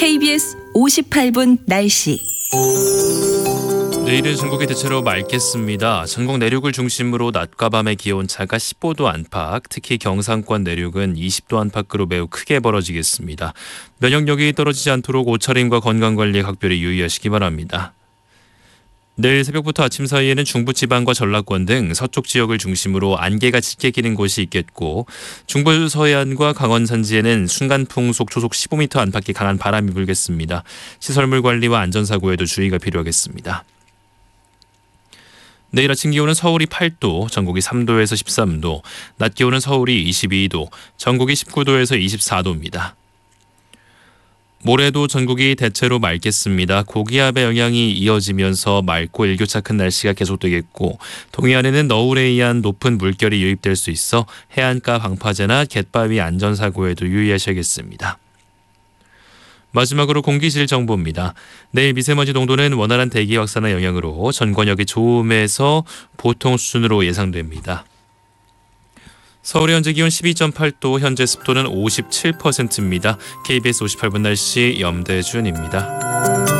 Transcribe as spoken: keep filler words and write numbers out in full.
케이비에스 오십팔 분 날씨. 내일은 전국이 대체로 맑겠습니다. 전국 내륙을 중심으로 낮과 밤의 기온차가 십오 도 안팎, 특히 경상권 내륙은 이십 도 안팎으로 매우 크게 벌어지겠습니다. 면역력이 떨어지지 않도록 옷차림과 건강관리에 각별히 유의하시기 바랍니다. 내일 새벽부터 아침 사이에는 중부지방과 전라권 등 서쪽 지역을 중심으로 안개가 짙게 끼는 곳이 있겠고, 중부 서해안과 강원 산지에는 순간풍속 초속 십오 미터 안팎의 강한 바람이 불겠습니다. 시설물 관리와 안전사고에도 주의가 필요하겠습니다. 내일 아침 기온은 서울이 팔 도, 전국이 삼 도에서 십삼 도, 낮 기온은 서울이 이십이 도, 전국이 십구 도에서 이십사 도입니다. 모레도 전국이 대체로 맑겠습니다. 고기압의 영향이 이어지면서 맑고 일교차 큰 날씨가 계속되겠고, 동해안에는 너울에 의한 높은 물결이 유입될 수 있어 해안가 방파제나 갯바위 안전사고에도 유의하셔야겠습니다. 마지막으로 공기질 정보입니다. 내일 미세먼지 농도는 원활한 대기 확산의 영향으로 전권역이 좋음에서 보통 수준으로 예상됩니다. 서울의 현재 기온 십이 점 팔 도, 현재 습도는 오십칠 퍼센트입니다. 케이비에스 오십팔 분 날씨 염대준입니다.